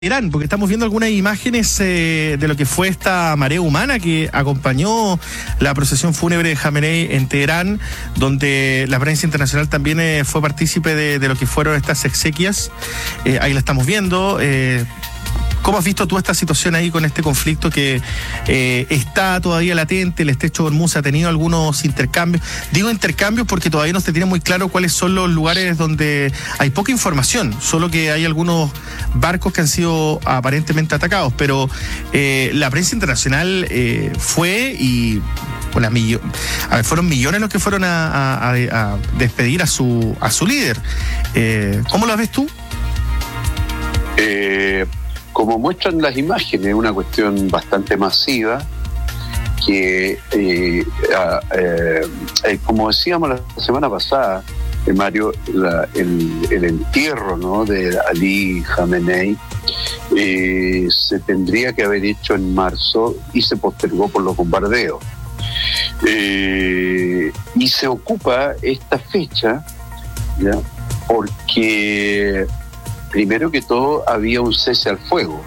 Irán, porque estamos viendo algunas imágenes de lo que fue esta marea humana que acompañó la procesión fúnebre de Jamenei en Teherán, donde la prensa internacional también fue partícipe de lo que fueron estas exequias. Ahí la estamos viendo. ¿Cómo has visto tú esta situación ahí con este conflicto que está todavía latente? El estrecho de Hormuz ha tenido algunos intercambios. Digo intercambios porque todavía no se tiene muy claro cuáles son los lugares donde hay poca información, solo que hay algunos barcos que han sido aparentemente atacados, pero la prensa internacional fue y... fueron millones los que fueron a despedir a su líder. ¿Cómo lo ves tú? Como muestran las imágenes, una cuestión bastante masiva que, como decíamos la semana pasada, Mario, el entierro, ¿no?, de Ali Jamenei se tendría que haber hecho en marzo y se postergó por los bombardeos. Y se ocupa esta fecha, ¿ya?, porque primero que todo había un cese al fuego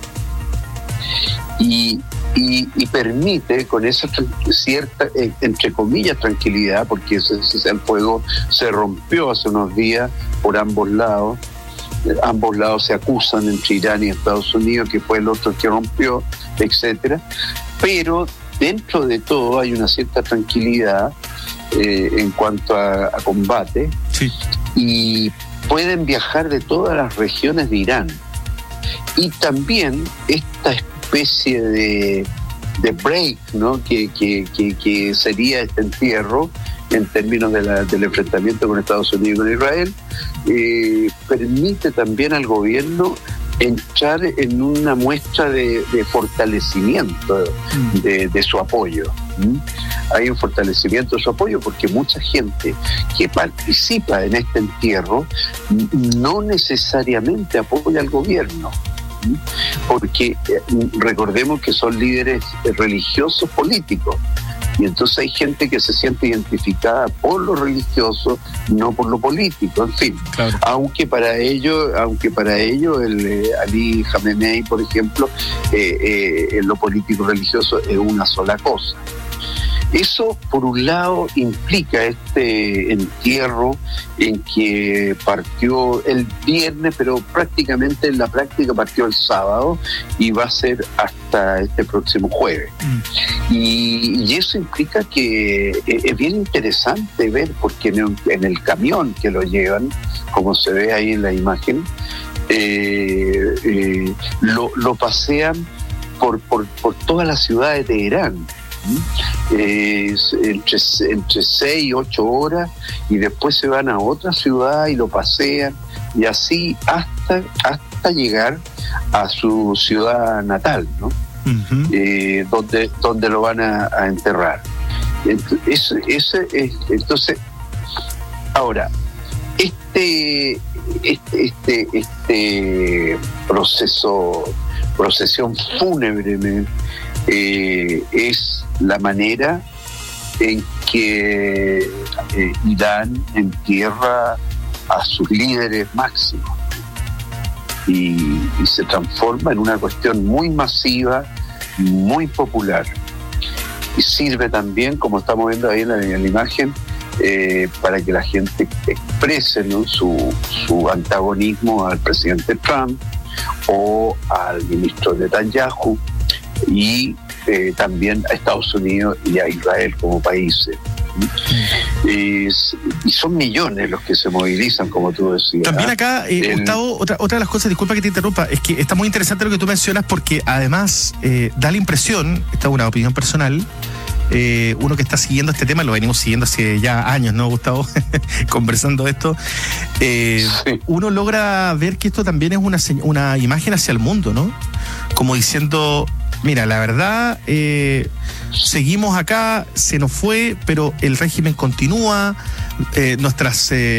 y permite con esa cierta, entre comillas, tranquilidad, porque ese cese al fuego se rompió hace unos días por ambos lados. Ambos lados se acusan, entre Irán y Estados Unidos, que fue el otro que rompió, etcétera. Pero dentro de todo hay una cierta tranquilidad en cuanto a combate. Sí. Y pueden viajar de todas las regiones de Irán. Y también esta especie de break, ¿no?, que sería este entierro en términos del enfrentamiento con Estados Unidos y con Israel, permite también al gobierno entrar en una muestra de fortalecimiento de su apoyo. Hay un fortalecimiento de su apoyo porque mucha gente que participa en este entierro no necesariamente apoya al gobierno, porque recordemos que son líderes religiosos políticos. Y entonces hay gente que se siente identificada por lo religioso, no por lo político, en fin. Claro. Aunque para ello el Ali Jamenei, por ejemplo, en lo político religioso es una sola cosa. Eso, por un lado, implica este entierro en que partió el viernes, pero prácticamente en la práctica partió el sábado y va a ser hasta este próximo jueves. Y eso implica que es bien interesante ver, porque en el camión que lo llevan, como se ve ahí en la imagen, lo pasean por toda la ciudad de Teherán. Entre 6 y 8 horas, y después se van a otra ciudad y lo pasean, y así hasta llegar a su ciudad natal, ¿no? Donde lo van a enterrar. Entonces, ahora, este procesión fúnebre es la manera en que Irán entierra a sus líderes máximos y se transforma en una cuestión muy masiva, muy popular, y sirve también, como estamos viendo ahí en la imagen, para que la gente exprese, ¿no?, su antagonismo al presidente Trump o al ministro Netanyahu, y también a Estados Unidos y a Israel como países. Y son millones los que se movilizan, como tú decías. También acá, Gustavo, otra de las cosas, disculpa que te interrumpa, es que está muy interesante lo que tú mencionas, porque además da la impresión, esta es una opinión personal, uno que está siguiendo este tema, lo venimos siguiendo hace ya años, ¿no, Gustavo? Conversando esto, sí. Uno logra ver que esto también es una imagen hacia el mundo, ¿no? Como diciendo, mira, la verdad, seguimos acá, se nos fue, pero el régimen continúa, nuestra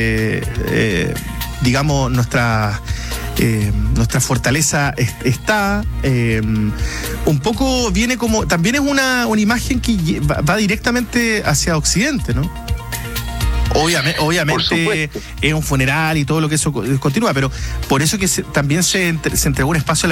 fortaleza está, un poco viene como, también es una imagen que va directamente hacia Occidente, ¿no? Obviamente es un funeral y todo lo que eso continúa, pero por eso que también se entregó un espacio a